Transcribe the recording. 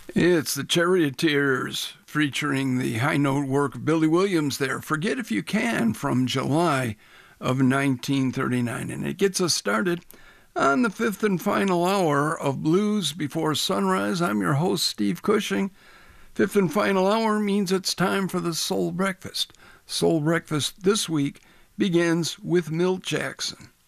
It's the Charioteers featuring the high note work of Billy Williams there. Forget If You Can from July of 1939. And it gets us started on the fifth and final hour of Blues Before Sunrise. I'm your host, Steve Cushing. Fifth and final hour means it's time for the Soul Breakfast. Soul Breakfast this week begins with Milt Jackson.